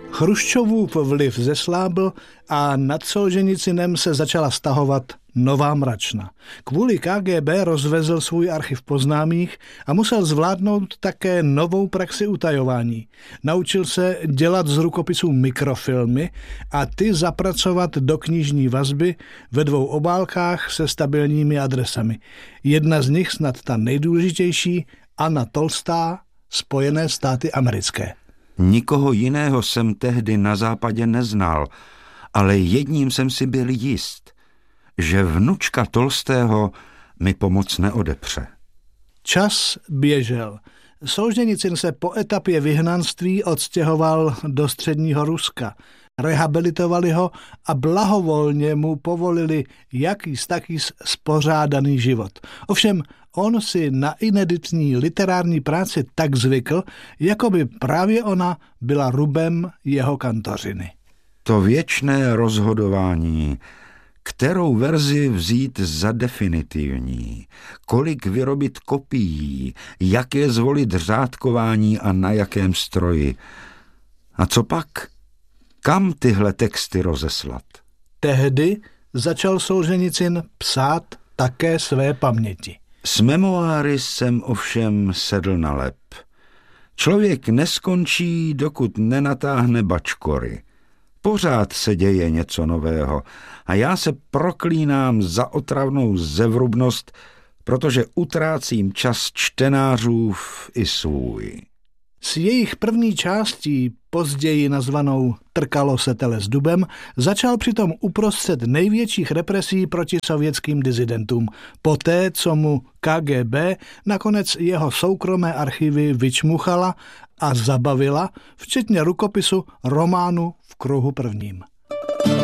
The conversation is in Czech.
Chruščovův vliv zeslábl a nad Solženicinem se začala stahovat nová mračna. Kvůli KGB rozvezl svůj archiv poznámých a musel zvládnout také novou praxi utajování. Naučil se dělat z rukopisů mikrofilmy a ty zapracovat do knižní vazby ve 2 obálkách se stabilními adresami. Jedna z nich, snad ta nejdůležitější, Anna Tolstá, Spojené státy americké. Nikoho jiného jsem tehdy na západě neznal, ale jedním jsem si byl jist, že vnučka Tolstého mi pomoc neodepře. Čas běžel. Solženicin se po etapě vyhnanství odstěhoval do středního Ruska. Rehabilitovali ho a blahovolně mu povolili jakýs takýs spořádaný život. Ovšem on si na ineditní literární práci tak zvykl, jako by právě ona byla rubem jeho kantořiny. To věčné rozhodování, kterou verzi vzít za definitivní, kolik vyrobit kopií, jaké zvolit řádkování a na jakém stroji. A co pak? Kam tyhle texty rozeslat? Tehdy začal Solženicin psát také své paměti. S memoáry jsem ovšem sedl na lep. Člověk neskončí, dokud nenatáhne bačkory. Pořád se děje něco nového a já se proklínám za otravnou zevrubnost, protože utrácím čas čtenářů i svůj. S jejich první částí, později nazvanou Trkalo se tele s dubem, začal přitom uprostřed největších represí proti sovětským disidentům, poté, co mu KGB nakonec jeho soukromé archivy vyčmuchala a zabavila, včetně rukopisu románu V kruhu prvním.